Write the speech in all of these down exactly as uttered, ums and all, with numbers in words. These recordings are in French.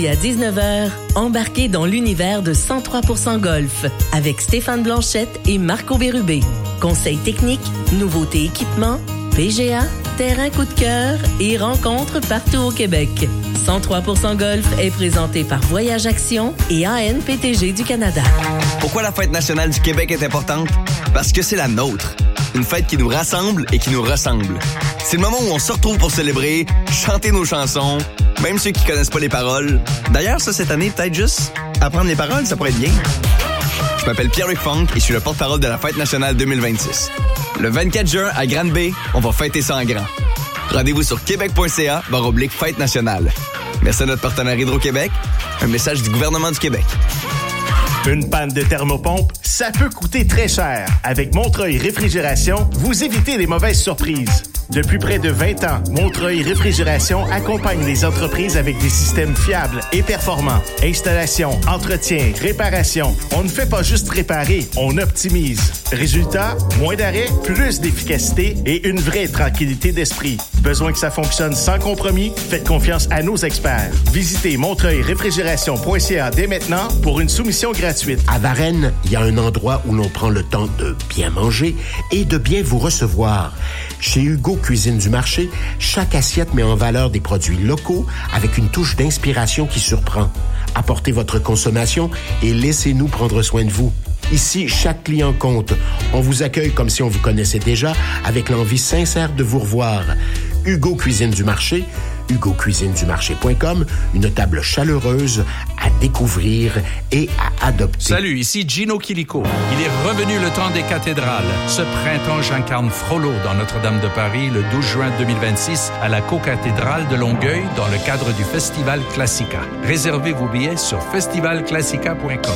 Et à dix-neuf heures, embarquez dans l'univers de cent trois pour cent Golf avec Stéphane Blanchette et Marco Bérubé. Conseils techniques, nouveautés équipements, P G A, terrain coup de cœur et rencontres partout au Québec. cent trois pour cent Golf est présenté par Voyage Action et A N P T G du Canada. Pourquoi la Fête nationale du Québec est importante? Parce que c'est la nôtre. Une fête qui nous rassemble et qui nous ressemble. C'est le moment où on se retrouve pour célébrer, chanter nos chansons, même ceux qui connaissent pas les paroles. D'ailleurs, ça, cette année, peut-être juste apprendre les paroles, ça pourrait être bien. Je m'appelle Pierre-Luc Funk et je suis le porte-parole de la Fête nationale deux mille vingt-six. Le vingt-quatre juin, à Grande-Bay, on va fêter ça en grand. Rendez-vous sur québec.ca barre oblique Fête nationale. Merci à notre partenaire Hydro-Québec. Un message du gouvernement du Québec. Une panne de thermopompe, ça peut coûter très cher. Avec Montreuil Réfrigération, vous évitez les mauvaises surprises. Depuis près de vingt ans, Montreuil Réfrigération accompagne les entreprises avec des systèmes fiables et performants. Installation, entretien, réparation. On ne fait pas juste réparer, on optimise. Résultat, moins d'arrêt, plus d'efficacité et une vraie tranquillité d'esprit. Besoin que ça fonctionne sans compromis? Faites confiance à nos experts. Visitez montreuil réfrigération point c a dès maintenant pour une soumission gratuite. À Varennes, il y a un endroit où l'on prend le temps de bien manger et de bien vous recevoir. Chez Hugo Cuisine du Marché, chaque assiette met en valeur des produits locaux avec une touche d'inspiration qui surprend. Apportez votre consommation et laissez-nous prendre soin de vous. Ici, chaque client compte. On vous accueille comme si on vous connaissait déjà, avec l'envie sincère de vous revoir. Hugo Cuisine du Marché, hugo cuisine du marché point com, une table chaleureuse à découvrir et à adopter. Salut, ici Gino Chilico. Il est revenu le temps des cathédrales. Ce printemps, j'incarne Frollo dans Notre-Dame de Paris le douze juin deux mille vingt-six à la co-cathédrale de Longueuil dans le cadre du Festival Classica. Réservez vos billets sur festival classica point com.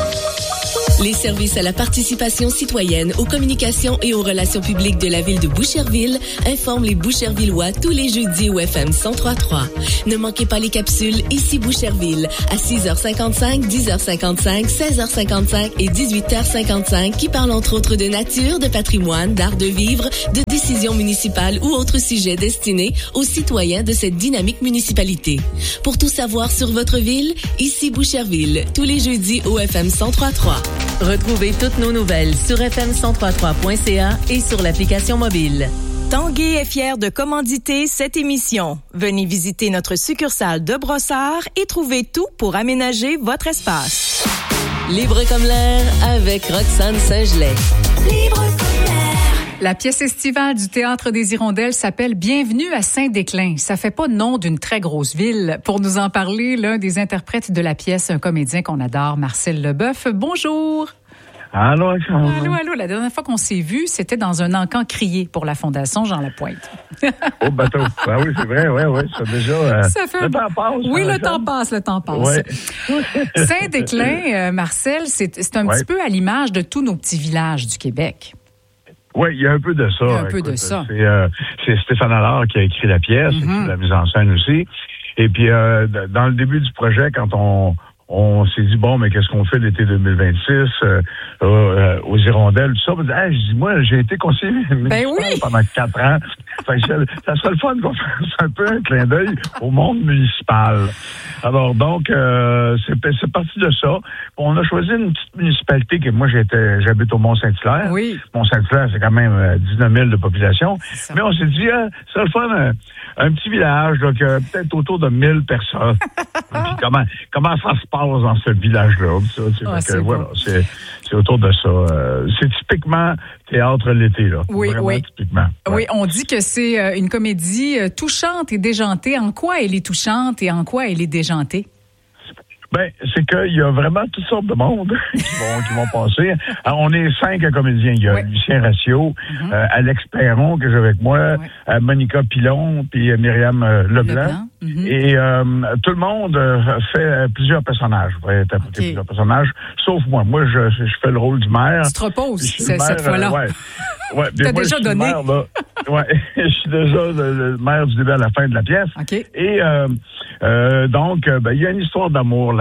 Les services à la participation citoyenne, aux communications et aux relations publiques de la ville de Boucherville informent les Bouchervillois tous les jeudis au F M cent trois virgule trois. Ne manquez pas les capsules Ici Boucherville à six heures cinquante-cinq, dix heures cinquante-cinq, seize heures cinquante-cinq et dix-huit heures cinquante-cinq qui parlent entre autres de nature, de patrimoine, d'art de vivre, de décisions municipales ou autres sujets destinés aux citoyens de cette dynamique municipalité. Pour tout savoir sur votre ville, Ici Boucherville, tous les jeudis au F M cent trois virgule trois. Retrouvez toutes nos nouvelles sur f m cent trois virgule trois point c a et sur l'application mobile. Tanguay est fier de commanditer cette émission. Venez visiter notre succursale de Brossard et trouvez tout pour aménager votre espace. Libre comme l'air avec Roxane Saint-Gelais. Libre comme l'air. La pièce estivale du Théâtre des Hirondelles s'appelle « Bienvenue à Saint-Déclin ». Ça fait pas nom d'une très grosse ville. Pour nous en parler, l'un des interprètes de la pièce, un comédien qu'on adore, Marcel Leboeuf. Bonjour. Allô, Alexandre. Allô, allô. La dernière fois qu'on s'est vu, c'était dans un encan crié pour la Fondation Jean Lapointe. Au bateau. Ben oui, c'est vrai, oui, oui. Ça déjà. Euh, ça fait... Le temps passe. Oui, le temps passe, le temps passe. Ouais. Saint-Déclin, euh, Marcel, c'est, c'est un ouais. petit peu à l'image de tous nos petits villages du Québec. Oui, il y a un peu de ça. Il y a un peu Écoute, de ça. C'est, euh, c'est Stéphane Allard qui a écrit la pièce, mm-hmm. la mise en scène aussi. Et puis, euh, dans le début du projet, quand on on s'est dit, bon, mais qu'est-ce qu'on fait l'été deux mille vingt-six euh, euh, aux Hirondelles, tout ça. On dit, ah, je dis, moi, j'ai été conseiller ben oui. pendant quatre ans. Fait que ça serait le fun qu'on fasse un peu un clin d'œil au monde municipal. Alors, donc, euh, c'est, c'est parti de ça. On a choisi une petite municipalité que moi, j'étais, j'habite au Mont-Saint-Hilaire. Oui. Mont-Saint-Hilaire, c'est quand même dix-neuf mille de population. Mais on s'est dit, ah, c'est le fun, un, un petit village, là, qui a peut-être autour de mille personnes. Puis comment, comment ça se passe dans ce village-là? Ça, ah, c'est, que, voilà, c'est, c'est autour de ça. Euh, c'est typiquement théâtre l'été, là. Oui, Vraiment oui. Typiquement. Ouais. Oui, on dit que c'est euh, une comédie euh, touchante et déjantée. En quoi elle est touchante et en quoi elle est déjantée? Ben, c'est qu'il y a vraiment toutes sortes de monde qui vont, qui vont passer. Alors, on est cinq comédiens. Il y a oui. Lucien Ratio, mm-hmm. euh, Alex Perron, que j'ai avec moi, oui. euh, Monica Pilon, puis euh, Myriam euh, Leblanc. Leblanc. Mm-hmm. Et euh, tout le monde euh, fait euh, plusieurs personnages. Ouais, interpréter okay. plusieurs personnages, sauf moi. Moi, je, je fais le rôle du maire. Tu te reposes c'est, cette maire, fois-là. Euh, ouais. Ouais, T'as moi, déjà donné. Maire, là. Ouais, je suis déjà le, le maire du début à la fin de la pièce. Okay. Et euh, euh, donc, ben, il y a une histoire d'amour là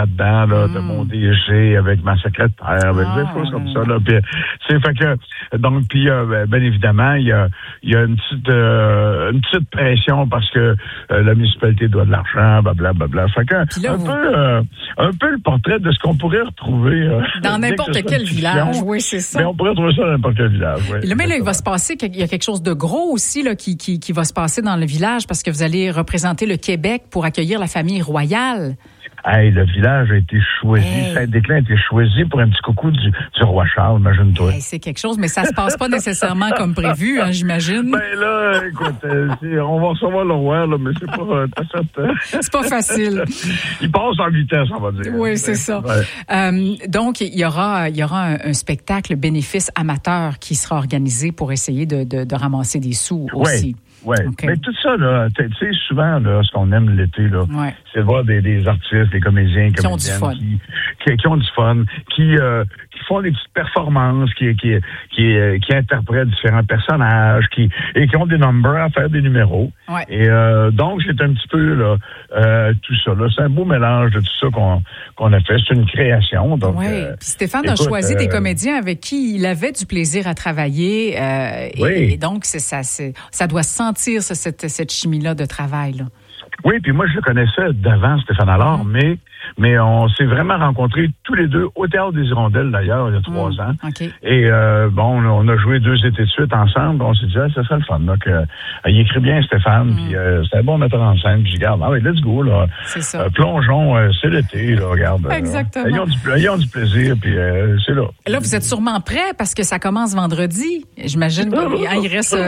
là-dedans, là, mm. de mon D G avec ma secrétaire, avec ah, des choses comme ouais. ça, là. Puis, c'est fait que, donc, puis, euh, bien évidemment, il y a, il y a une petite, euh, une petite pression parce que euh, la municipalité doit de l'argent, blablabla. Bla, bla. Fait que, là, un, vous... peu, euh, un peu le portrait de ce qu'on pourrait retrouver. Euh, dans n'importe quel village, oui, c'est ça. Mais on pourrait trouver ça dans n'importe quel village, oui. Et là, mais là, il va se passer, il y a quelque chose de gros aussi, là, qui, qui, qui va se passer dans le village parce que vous allez représenter le Québec pour accueillir la famille royale. Hey, le village a été choisi, hey. Saint-Déclin a été choisi pour un petit coucou du, du roi Charles, imagine-toi. Hey, c'est quelque chose, mais ça se passe pas nécessairement comme prévu, hein, j'imagine. Ben là, écoute, euh, on va recevoir le roi, là, mais c'est pas... Euh, euh, c'est pas facile. Il passe en vitesse, on va dire. Oui, c'est ça. Ouais. Euh, donc, il y aura, il y aura un, un spectacle bénéfice amateur qui sera organisé pour essayer de, de, de ramasser des sous aussi. Oui. Oui, okay. Mais tout ça, là, tu sais, souvent, là, ce qu'on aime l'été, là, ouais. c'est de voir des, des artistes, des comédiens, qui ont du fun, qui, qui, qui ont du fun, qui, euh, qui font des petites performances, qui, qui, qui, euh, qui interprètent différents personnages, qui, et qui ont des numbers à faire des numéros. Ouais. Et euh, donc, c'est un petit peu là, euh, tout ça. Là, c'est un beau mélange de tout ça qu'on, qu'on a fait. C'est une création. Donc, oui. euh, Puis Stéphane écoute, a choisi euh, des comédiens avec qui il avait du plaisir à travailler. Euh, oui. et, et donc, c'est ça, c'est, ça doit sentir ça, cette, cette chimie-là de travail, là. Oui, puis moi, je le connaissais d'avant, Stéphane Allard, mmh. mais mais on s'est vraiment rencontrés tous les deux au Théâtre des Hirondelles, d'ailleurs, il y a trois mmh. ans. Okay. Et euh, bon, on a joué deux étés de suite ensemble. On s'est dit, ah, c'est ça le fun. Donc, euh, il écrit bien, Stéphane, mmh. puis euh, c'est un bon metteur en scène. Puis je regarde, ah oui, let's go, là. C'est ça. Euh, plongeons, euh, c'est l'été, là, regarde. Exactement. Euh, ayons, du, ayons du plaisir, puis euh, c'est là. Là, vous êtes sûrement prêts parce que ça commence vendredi. J'imagine qu'il reste... Euh,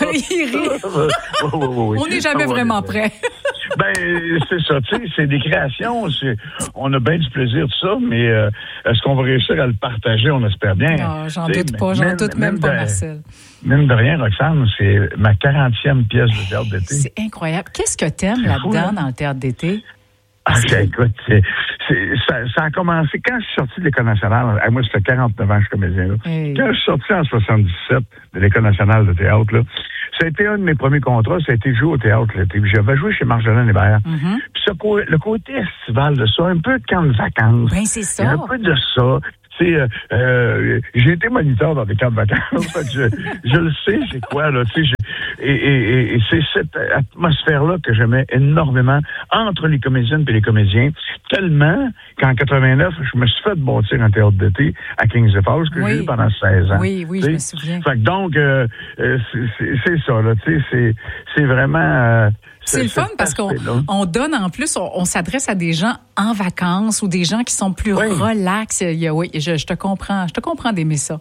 il rit. On n'est jamais vraiment prêt. Ben, c'est ça, tu sais, c'est des créations, c'est, on a bien du plaisir de ça, mais euh, est-ce qu'on va réussir à le partager? On espère bien. Non, j'en t'sais, doute pas, j'en même, doute même, même pas, de, Marcel. Même de rien, Roxane, c'est ma quarantième pièce de théâtre d'été. C'est incroyable. Qu'est-ce que t'aimes c'est là-dedans, fou, hein? Dans le théâtre d'été? Ah, c'est, écoute, c'est, c'est, ça, ça a commencé quand je suis sorti de l'École nationale. Moi, ça fait quarante-neuf ans que je suis comédien. Là. Hey. Quand je suis sorti en soixante-dix-sept de l'École nationale de théâtre, là, ça a été un de mes premiers contrats, ça a été jouer au théâtre l'été. J'avais joué chez Marjolaine Hébert. Mm-hmm. Puis ça, le côté estival de ça, un peu de camp de vacances. Ben, c'est ça. Un peu de ça. Tu sais, euh, j'ai été moniteur dans des camps de vacances. je, je le sais, c'est quoi, là. Tu sais, et, et, et c'est cette atmosphère-là que j'aimais énormément entre les comédiennes et les comédiens. Tellement qu'en quatre-vingt-neuf, je me suis fait bâtir un théâtre d'été à Kings Falls que oui. j'ai eu pendant seize ans. Oui, oui, t'sais? Je me souviens. Fait que donc, euh, c'est, c'est, c'est ça, là. Tu sais, c'est, c'est vraiment... Euh, C'est, c'est le fun parce qu'on on donne en plus, on, on s'adresse à des gens en vacances ou des gens qui sont plus oui. relax. Il y a, oui, je, je te comprends, je te comprends d'aimer ça.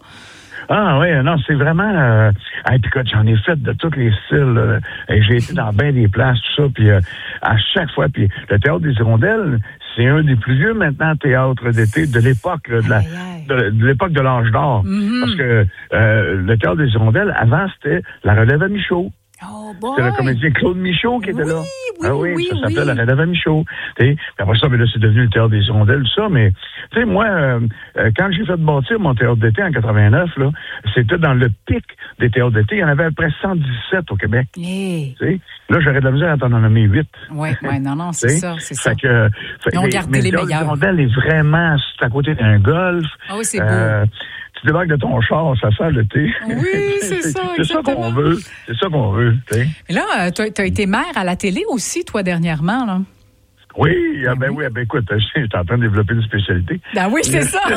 Ah oui, non, c'est vraiment... Euh, hey, puis écoute, j'en ai fait de tous les styles. Euh, et j'ai été dans bien des places, tout ça. Puis euh, à chaque fois, puis le Théâtre des Hirondelles, c'est un des plus vieux maintenant théâtres d'été de l'époque, là, de, la, de, de l'époque de l'âge d'or. Mm-hmm. Parce que euh, le Théâtre des Hirondelles, avant, c'était la relève à Michaud. Oh boy. C'était le comédien Claude Michaud qui était oui, là. Oui, ah oui, oui, ça s'appelait oui. la relève à Michaud. Puis après ça, mais là, c'est devenu le Théâtre des Hirondelles, tout ça. Mais, tu sais, moi, euh, quand j'ai fait bâtir mon théâtre d'été en quatre-vingt-neuf, là, c'était dans le pic des théâtres d'été. Il y en avait à peu près cent dix-sept au Québec. Hey. Tu sais, là, j'aurais de la misère à t'en nommer huit. Oui, oui, non, non, c'est ça, c'est ça. Fait que, fait, Ils ont gardé les, les meilleurs. Le Hirondelles est vraiment à côté d'un golf. Ah oui, c'est euh, beau. Tu débarques de ton char, ça sent le thé. Oui, c'est ça, c'est exactement. ça qu'on veut. C'est ça qu'on veut, tu sais. Mais là, tu as été maire à la télé aussi, toi, dernièrement, là. Oui, ah ben oui, ben écoute, je suis en train de développer une spécialité. Ben oui, c'est ça.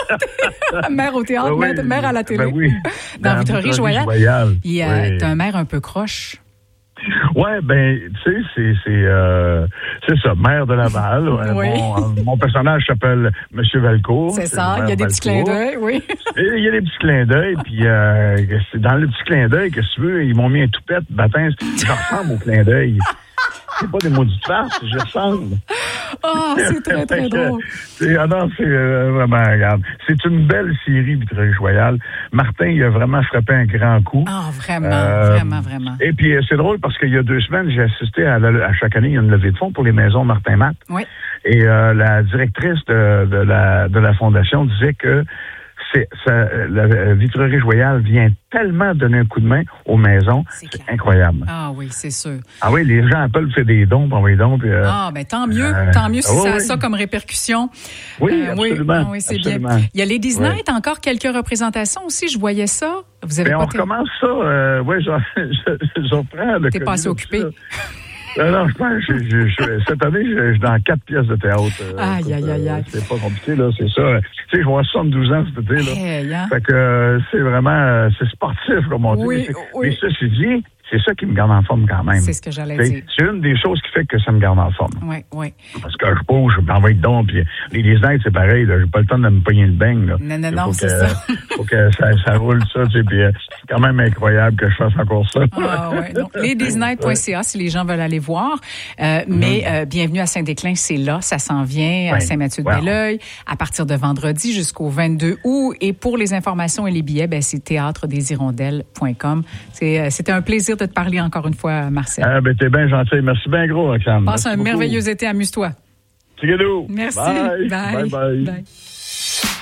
Maire au théâtre, ben oui, maire à la télé. Ben oui. Dans, Dans Vitrerie-Joyal, il y a oui. T'as un maire un peu croche. Ouais, ben, tu sais, c'est c'est euh, c'est ça, maire de Laval. Oui. Mon, mon personnage s'appelle Monsieur Valcourt. C'est ça, il y a des petits clins d'œil, oui. Et il y a des petits clins d'œil, puis euh, dans le petit clin d'œil, qu'est-ce que tu veux, ils m'ont mis un toupette, baptême, je ressemble au clin d'œil. C'est pas des maudites farces, je ressemble. Ah, oh, c'est très, très drôle. C'est, ah non, c'est euh, vraiment, regarde, c'est une belle série Vitrerie-Joyal. Martin, il a vraiment frappé un grand coup. Ah, oh, vraiment, euh, vraiment, vraiment. Et puis, c'est drôle parce qu'il y a deux semaines, j'ai assisté à, la, à chaque année, il y a une levée de fonds pour les maisons Martin Matt. Oui. Et euh, la directrice de, de, la, de la fondation disait que c'est, ça, la vitrerie Joyal vient tellement donner un coup de main aux maisons. C'est, c'est incroyable. Ah oui, c'est sûr. Ah oui, les gens appellent faire des dons, pour envoyer des dons. Puis, euh, ah, ben tant mieux. Euh, tant mieux si oh, ça a oui. ça comme répercussion. Oui, euh, absolument. Oui, oui c'est absolument. bien. Il y a Ladies ouais. Night, encore quelques représentations aussi. Je voyais ça. Vous avez Mais pas on terminé? recommence ça. Euh, oui, j'en, j'en prends le. T'es pas assez occupé. Non, non, je pense, je, je, je, cette année, je, je suis dans quatre pièces de théâtre. Euh, aïe, écoute, aïe, aïe, aïe. Euh, c'est pas compliqué, là, c'est ça. Tu sais, je vais avoir soixante-douze ans cet été, là. Hey, hein? Fait que euh, c'est vraiment, euh, c'est sportif, comme on dit. Oui, mais, c'est, oui. mais ceci dit, c'est ça qui me garde en forme quand même. C'est ce que j'allais c'est, dire. C'est une des choses qui fait que ça me garde en forme. Oui, oui. Parce que je bouge, je m'envoie de dons, puis les designs, c'est pareil, là. J'ai pas le temps de me pogner le beigne, là. Non, non, non, faut c'est que, ça. faut que ça, ça roule, ça, tu sais, puis euh, c'est quand même incroyable que je fasse encore ça. Ah, ouais. Donc, ladies night point c a si les gens veulent aller voir. Euh, mm-hmm. Mais euh, bienvenue à Saint-Déclin, c'est là, ça s'en vient à ouais. Saint-Mathieu-de-Belleuil à partir de vendredi jusqu'au vingt-deux août. Et pour les informations et les billets, ben, c'est théâtre des hirondelles point com. C'est, euh, c'était un plaisir de te parler encore une fois, Marcel. Ah, ben, t'es bien gentil. Merci bien gros, Roxane. Passe Merci un beaucoup. merveilleux été, amuse-toi. C'est cadeau. Merci. Bye. Bye. Bye, bye. Bye.